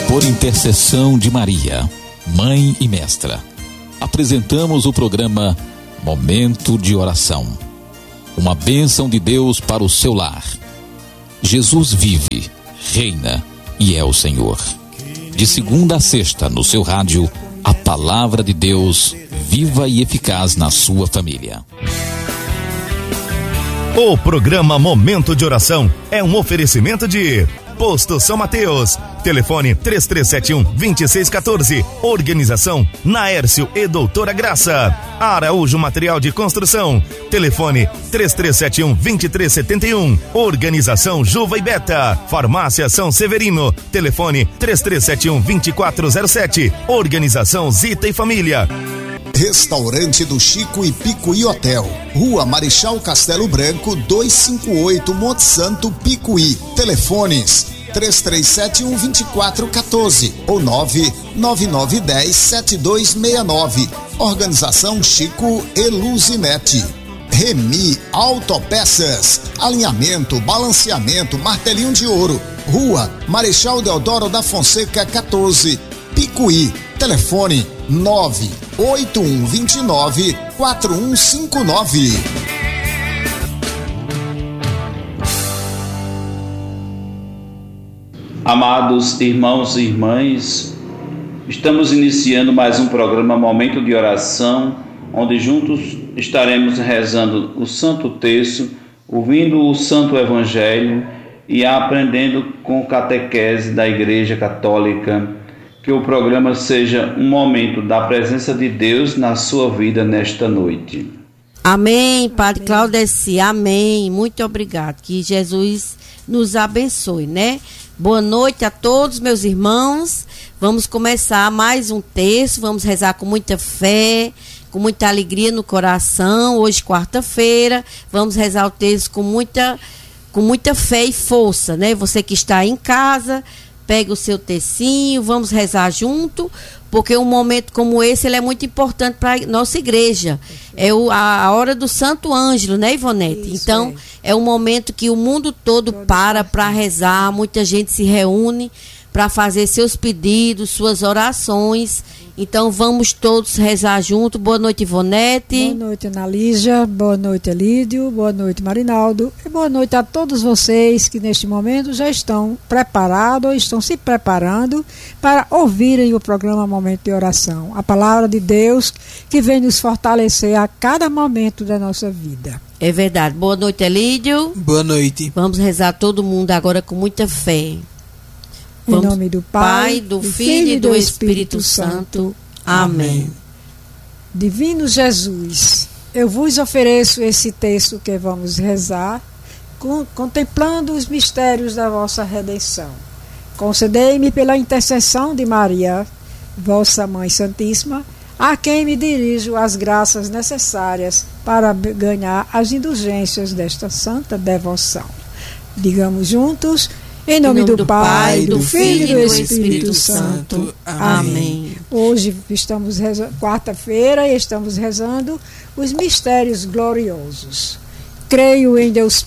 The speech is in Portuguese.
Por intercessão de Maria, Mãe e Mestra, apresentamos o programa Momento de Oração. Uma bênção de Deus para o seu lar. Jesus vive, reina e é o Senhor. De segunda a sexta, no seu rádio, a palavra de Deus, viva e eficaz na sua família. O programa Momento de Oração é um oferecimento de Posto São Mateus. Telefone 3371-2614. Organização Naércio e Doutora Graça. Araújo Material de Construção. Telefone 3371-2371. Organização Juva e Beta. Farmácia São Severino. Telefone 3371-2407. Organização Zita e Família. Restaurante do Chico e Picuí Hotel, Rua Marechal Castelo Branco, 258, Monte Santo, Picuí. Telefones 3371-2414 ou 99910-7269. Organização Chico e Luzinete. Remi Autopeças, alinhamento, balanceamento, martelinho de ouro. Rua Marechal Deodoro da Fonseca, 14, Picuí. Telefone 98129-4159. Amados irmãos e irmãs, estamos iniciando mais um programa Momento de Oração, onde juntos estaremos rezando o Santo Terço, ouvindo o Santo Evangelho e aprendendo com catequese da Igreja Católica. Que o programa seja um momento da presença de Deus na sua vida nesta noite. Amém, Padre Claudeci, amém. Muito obrigado. Que Jesus nos abençoe, né? Boa noite a todos, meus irmãos. Vamos começar mais um terço, vamos rezar com muita fé, com muita alegria no coração. Hoje, quarta-feira, vamos rezar o terço com muita fé e força, né? Você que está em casa, pega o seu tercinho, vamos rezar junto, porque um momento como esse ele é muito importante para a nossa igreja. É a hora do Santo Ângelo, né, Ivonete? Isso, então, é um momento que o mundo todo para rezar, muita gente se reúne para fazer seus pedidos, suas orações. Então, vamos todos rezar junto. Boa noite, Ivonete. Boa noite, Ana Lígia. Boa noite, Elídio. Boa noite, Marinaldo. E boa noite a todos vocês que neste momento já estão preparados ou estão se preparando para ouvirem o programa Momento de Oração. A palavra de Deus que vem nos fortalecer a cada momento da nossa vida. É verdade. Boa noite, Elídio. Boa noite. Vamos rezar todo mundo agora com muita fé. Em nome do Pai, do Filho e do Espírito Santo. Amém. Divino Jesus, eu vos ofereço esse texto que vamos rezar, contemplando os mistérios da vossa redenção. Concedei-me pela intercessão de Maria, vossa Mãe Santíssima, a quem me dirijo as graças necessárias para ganhar as indulgências desta santa devoção. Digamos juntos: em nome do Pai, do Filho e do Espírito Santo. Amém. Hoje estamos rezando, quarta-feira, e estamos rezando os mistérios gloriosos. Creio em Deus